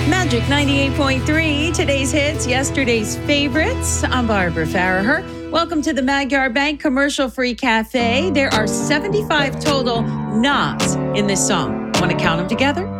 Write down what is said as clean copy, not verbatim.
Magic 98.3, today's hits, yesterday's favorites. I'm Barbara Farraher. Welcome to the Magyar Bank Commercial Free Cafe. There are 75 total nods in this song. Want to count them together?